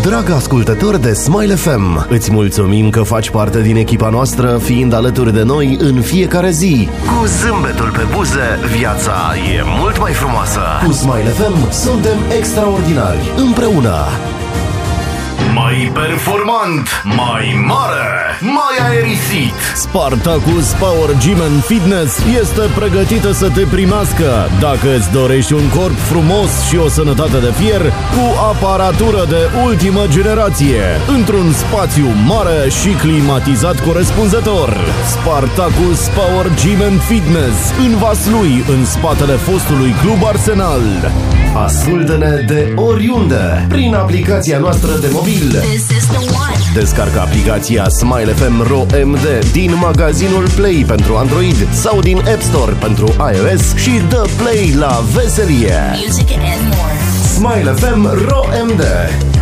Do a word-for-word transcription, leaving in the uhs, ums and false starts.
Dragă ascultător de Smile F M, îți mulțumim că faci parte din echipa noastră, fiind alături de noi în fiecare zi. Cu zâmbetul pe buze, viața e mult mai frumoasă. Cu Smile F M suntem extraordinari, împreună. Mai performant, mai mare, mai aerisit. Spartacus Power Gym and Fitness este pregătită să te primească dacă îți dorești un corp frumos și o sănătate de fier cu aparatură de ultimă generație, într-un spațiu mare și climatizat corespunzător. Spartacus Power Gym and Fitness, în Vaslui, în spatele fostului Club Arsenal. Ascultă-ne de oriunde prin aplicația noastră de mobil. Descarcă aplicația Smile F M R O M D din magazinul Play pentru Android sau din App Store pentru iOS și dă play la veselie. Smile F M R O M D.